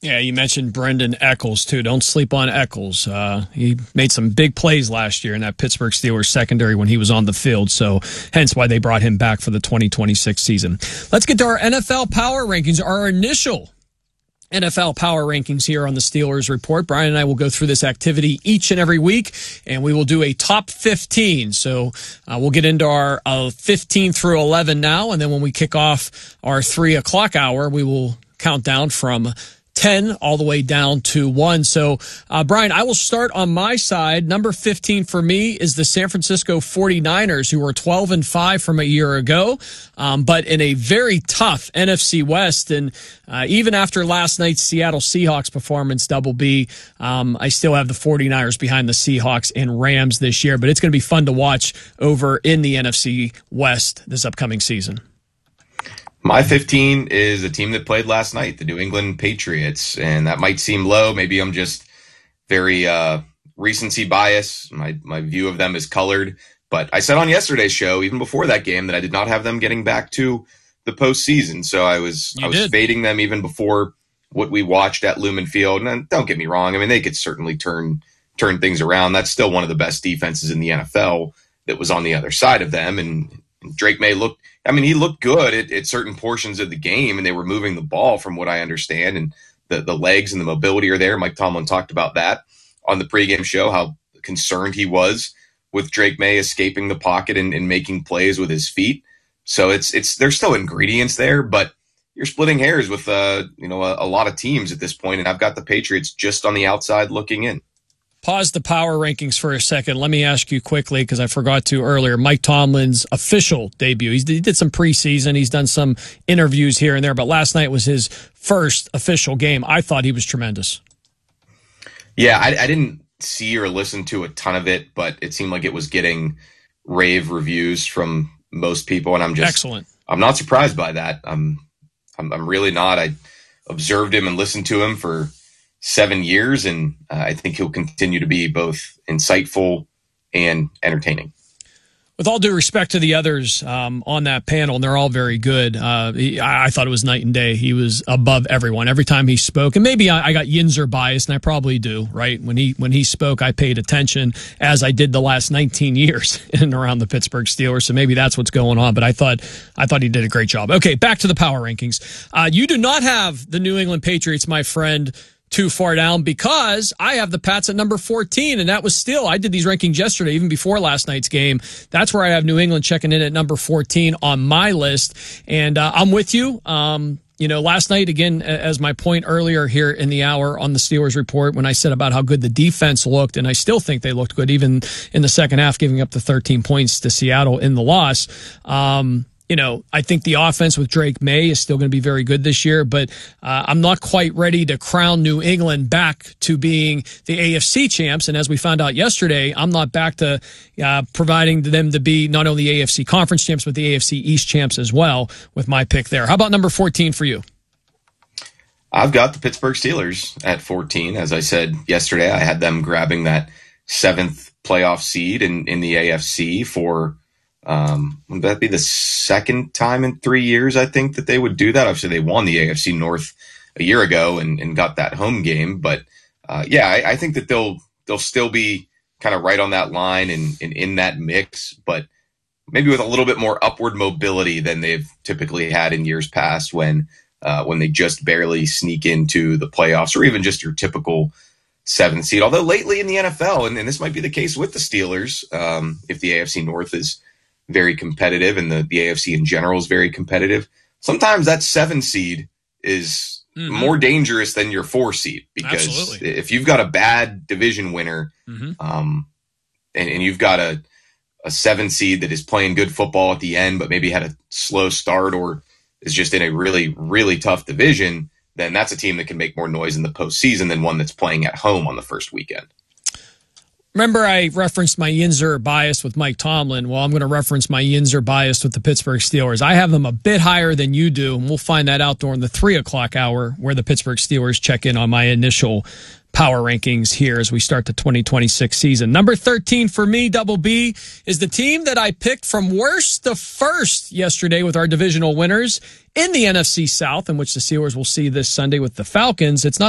Yeah, you mentioned Brendan Eccles, too. Don't sleep on Eccles. He made some big plays last year in that Pittsburgh Steelers secondary when he was on the field, so hence why they brought him back for the 2026 season. Let's get to our NFL Power Rankings, our initial NFL Power Rankings here on the Steelers Report. Brian and I will go through this activity each and every week, and we will do a top 15. So we'll get into our 15 through 11 now, and then when we kick off our 3 o'clock hour, we will count down from 10 all the way down to 1. So, Brian, I will start on my side. Number 15 for me is the San Francisco 49ers, who were 12-5 from a year ago, but in a very tough NFC West. And even after last night's Seattle Seahawks performance, Double B, I still have the 49ers behind the Seahawks and Rams this year. But it's going to be fun to watch over in the NFC West this upcoming season. My 15 is a team that played last night, the New England Patriots, and that might seem low. Maybe I'm just very recency bias. My view of them is colored. But I said on yesterday's show, even before that game, that I did not have them getting back to the postseason. So I was fading them even before what we watched at Lumen Field. And don't get me wrong, I mean, they could certainly turn things around. That's still one of the best defenses in the NFL that was on the other side of them. And Drake May he looked good at certain portions of the game, and they were moving the ball from what I understand, and the legs and the mobility are there. Mike Tomlin talked about that on the pregame show, how concerned he was with Drake May escaping the pocket and making plays with his feet. So there's still ingredients there, but you're splitting hairs with a lot of teams at this point, and I've got the Patriots just on the outside looking in. Pause the power rankings for a second. Let me ask you quickly, because I forgot to earlier, Mike Tomlin's official debut. He did some preseason. He's done some interviews here and there, but last night was his first official game. I thought he was tremendous. Yeah, I didn't see or listen to a ton of it, but it seemed like it was getting rave reviews from most people, and excellent. I'm not surprised by that. I'm really not. I observed him and listened to him for 7 years, and I think he'll continue to be both insightful and entertaining. With all due respect to the others on that panel, and they're all very good, I thought it was night and day. He was above everyone every time he spoke. And maybe I got Yinzer bias, and I probably do, right? When he spoke, I paid attention, as I did the last 19 years in and around the Pittsburgh Steelers. So maybe that's what's going on. But I thought he did a great job. Okay, back to the power rankings. You do not have the New England Patriots, my friend, too far down, because I have the Pats at number 14, and that was still, I did these rankings yesterday, even before last night's game. That's where I have New England checking in at number 14 on my list, and I'm with you. Last night, again, as my point earlier here in the hour on the Steelers Report, when I said about how good the defense looked, and I still think they looked good, even in the second half, giving up the 13 points to Seattle in the loss. I think the offense with Drake May is still going to be very good this year, but I'm not quite ready to crown New England back to being the AFC champs. And as we found out yesterday, I'm not back to providing them to be not only AFC conference champs, but the AFC East champs as well with my pick there. How about number 14 for you? I've got the Pittsburgh Steelers at 14. As I said yesterday, I had them grabbing that 7th playoff seed in the AFC for would that be the second time in 3 years, I think, that they would do that? Obviously, they won the AFC North a year ago and got that home game. But, I think that they'll still be kind of right on that line and in that mix, but maybe with a little bit more upward mobility than they've typically had in years past when they just barely sneak into the playoffs, or even just your typical 7th seed. Although lately in the NFL, and this might be the case with the Steelers, if the AFC North is very competitive and the AFC in general is very competitive, sometimes that 7 seed is more dangerous than your 4 seed, because Absolutely. If you've got a bad division winner, and you've got a 7 seed that is playing good football at the end, but maybe had a slow start or is just in a really, really tough division, then that's a team that can make more noise in the postseason than one that's playing at home on the first weekend. Remember, I referenced my Yinzer bias with Mike Tomlin. Well, I'm going to reference my Yinzer bias with the Pittsburgh Steelers. I have them a bit higher than you do, and we'll find that out during the 3 o'clock hour, where the Pittsburgh Steelers check in on my initial power rankings here as we start the 2026 season. Number 13 for me, Double B, is the team that I picked from worst to first yesterday with our divisional winners in the NFC South, in which the Steelers will see this Sunday with the Falcons. It's not